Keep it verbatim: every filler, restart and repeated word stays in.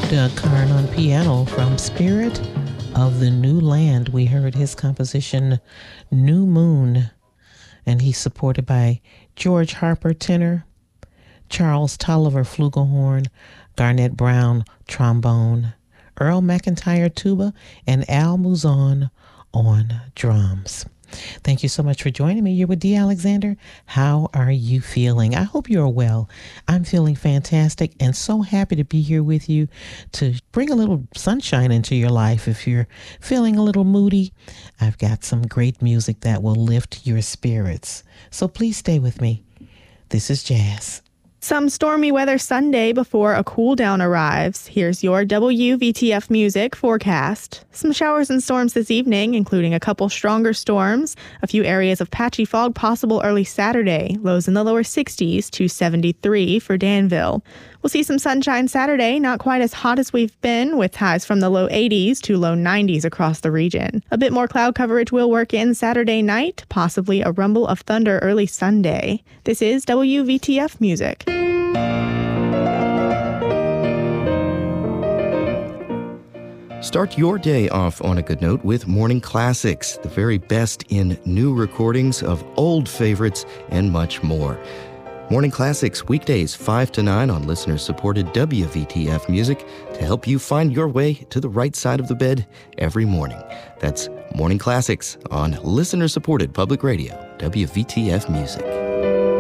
Doug Karn on piano from Spirit of the New Land. We heard his composition, New Moon, and he's supported by George Harper, tenor, Charles Tolliver, flugelhorn, Garnett Brown, trombone, Earl McIntyre, tuba, and Al Muzon on drums. Thank you so much for joining me. You're with Dee Alexander. How are you feeling? I hope you're well. I'm feeling fantastic and so happy to be here with you to bring a little sunshine into your life. If you're feeling a little moody, I've got some great music that will lift your spirits. So please stay with me. This is Jazz. Some stormy weather Sunday before a cool down arrives. Here's your W V T F music forecast. Some showers and storms this evening, including a couple stronger storms. A few areas of patchy fog possible early Saturday. Lows in the lower sixties to seventy-three for Danville. We'll see some sunshine Saturday, not quite as hot as we've been, with highs from the low eighties to low nineties across the region. A bit more cloud coverage will work in Saturday night, possibly a rumble of thunder early Sunday. This is W V T F music. Start your day off on a good note with Morning Classics, the very best in new recordings of old favorites and much more. Morning Classics, weekdays five to nine on listener-supported W V T F music to help you find your way to the right side of the bed every morning. That's Morning Classics on listener-supported public radio, W V T F music.